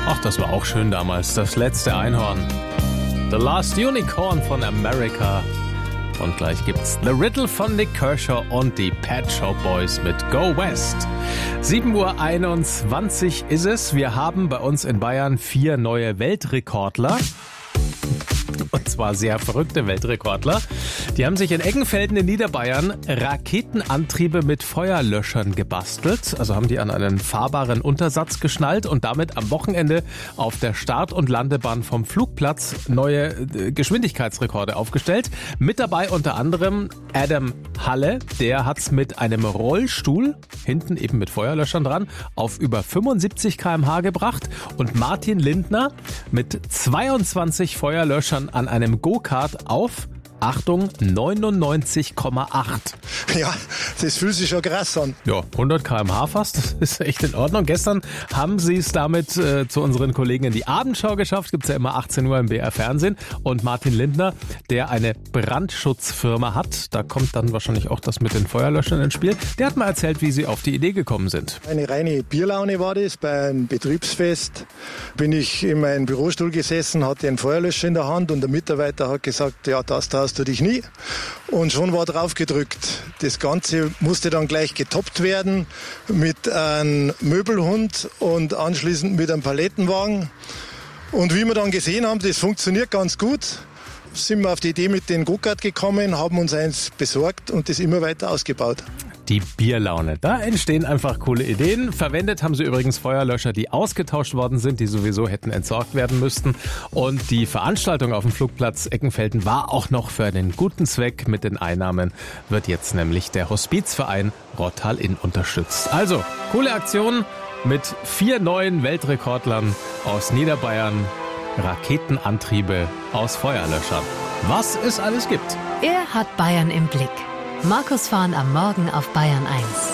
Ach, das war auch schön damals. Das letzte Einhorn. The Last Unicorn von America. Und gleich gibt's The Riddle von Nick Kershaw und die Pet Shop Boys mit Go West. 7:21 Uhr ist es. Wir haben bei uns in Bayern 4 neue Weltrekordler. Und zwar sehr verrückte Weltrekordler. Die haben sich in Eggenfelden in Niederbayern Raketenantriebe mit Feuerlöschern gebastelt. Also haben die an einen fahrbaren Untersatz geschnallt und damit am Wochenende auf der Start- und Landebahn vom Flugplatz neue Geschwindigkeitsrekorde aufgestellt. Mit dabei unter anderem Adam Halle. Der hat's mit einem Rollstuhl, hinten eben mit Feuerlöschern dran, auf über 75 km/h gebracht. Und Martin Lindner mit 22 Feuerlöschern an einem Go-Kart auf, Achtung, 99,8. Ja, das fühlt sich schon krass an. Ja, 100 km/h fast, das ist echt in Ordnung. Gestern haben sie es damit zu unseren Kollegen in die Abendschau geschafft. Gibt's ja immer 18 Uhr im BR Fernsehen. Und Martin Lindner, der eine Brandschutzfirma hat, da kommt dann wahrscheinlich auch das mit den Feuerlöschern ins Spiel. Der hat mal erzählt, wie sie auf die Idee gekommen sind. Eine reine Bierlaune war das. Bei einem Betriebsfest bin ich in meinem Bürostuhl gesessen, hatte einen Feuerlöscher in der Hand und der Mitarbeiter hat gesagt, ja, das traust du dich nie. Und schon war drauf gedrückt. Das Ganze musste dann gleich getoppt werden mit einem Möbelhund und anschließend mit einem Palettenwagen. Und wie wir dann gesehen haben, das funktioniert ganz gut, sind wir auf die Idee mit den Go-Kart gekommen, haben uns eins besorgt und das immer weiter ausgebaut. Die Bierlaune. Da entstehen einfach coole Ideen. Verwendet haben sie übrigens Feuerlöscher, die ausgetauscht worden sind, die sowieso hätten entsorgt werden müssten. Und die Veranstaltung auf dem Flugplatz Eggenfelden war auch noch für einen guten Zweck. Mit den Einnahmen wird jetzt nämlich der Hospizverein Rottal-Inn unterstützt. Also, coole Aktion mit 4 neuen Weltrekordlern aus Niederbayern. Raketenantriebe aus Feuerlöschern. Was es alles gibt. Er hat Bayern im Blick. Markus Fahren am Morgen auf Bayern 1.